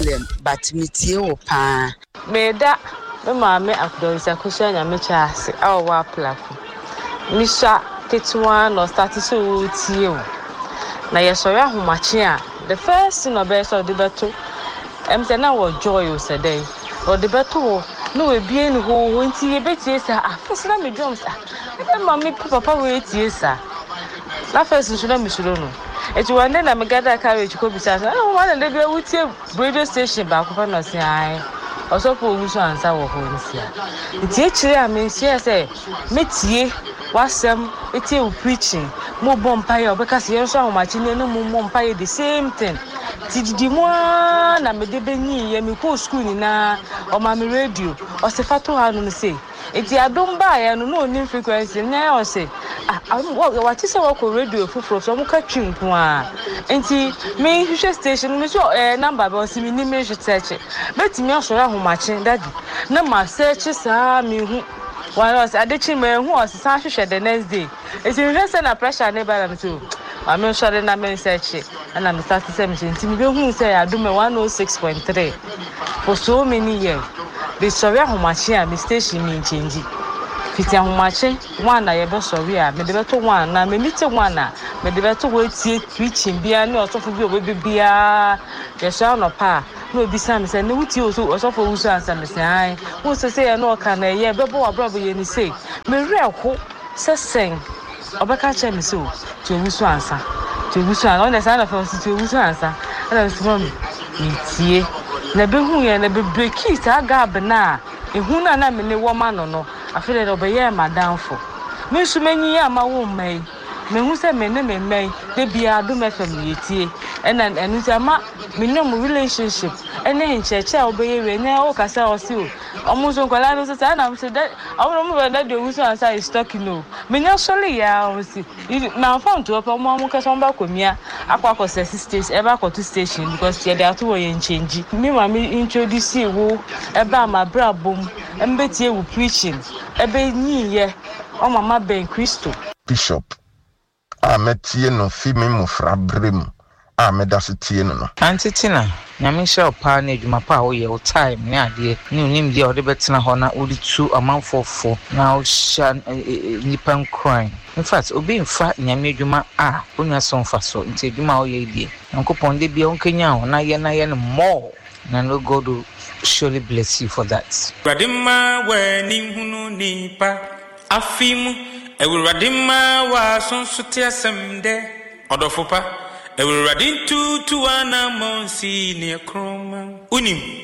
problem, but me tie o pa. Meda me maame akudonsa kusha nyame chaase awa plafo. Misha ketwa no start so tie o. Na yesori ahomache a the first thing obe so de beto. Say na wo joy o sedey. O de beto no we bie ni ho nti ye betie sa afese na me drums e ma me papa we tie sa na first nso na me suro no eti one na me gada carriage ko bisa sa one na dey wutie radio station ba ko fa no se ai osofo oguso ansa wo ho nsia nti ekire a me nsia say me tie wasem etie u preaching mo bompaye obeka se yenso ahomachi ne no mo bompaye the same thing tididi mo na me de benyi ye me ko school ni na o ma me radio o se fato ha no say eti adom ba ya no oni frequency na o say what is our radio fufuro so mo ka twinko a enti me hwehwe station me so number ba o si me ni me hwetche betimi osoro ahomachi daddy na ma search sa me hu one was adechi me hu o sa hwehwe the next day eti me say na pressure na ba na so I'm not sure na me search and I'm starting to say me be hu say adom 106.3 for so many years the sorry ahomachi a me station me change fiti ahomachi one na ye be sorry a me de beto one na me meet one na me de beto we tie preaching bia na osofo bi obe bia ye so no pa no bi sam say ne wuti oso osofo wusu ansa me say ai wo so say na o ka na ye be bo abrobo ye ni say me reko se sen obeka che me so to wusu ansa on the side of us to wusu ansa and so me tie na be hu ye na be break it agab na ehu na me ne wo ma no afele do be ye madamfo me su manyi ya ma wo mai me hu se me ne me mai de bia do me fam yetie enu se ma me no mo relationship ene ncheche a obeye we ne o kasa o si o omuzo nkwala no se na me se that awon mo be that de wusu ansa is talking no me nya sole ya o si na phone to opa mo kasa mba komia akwa stage e ba to station because ye dey ato wo ye change me ma me introduce wo e ba ma brabom embetie wo preaching ebe nyiye o mama ben Christo Bishop ametie no fi me mufra brem amedasetie no antitina nyame sha opa na adwuma pa wo ye o time ne ade ne onim dia o de betena ho na odi tu amanfofo na o sha nipan crime in fact obi mfa nyame adwuma onua so mfa so nti adwuma wo ye die nkopon de bia onkenya ho na ye no more na no God will surely bless you for that. Radima we ni hunu nipa afimu ewuradima wa sonsote asemde odofopa ewuradin tu ana monsi ne kroma unim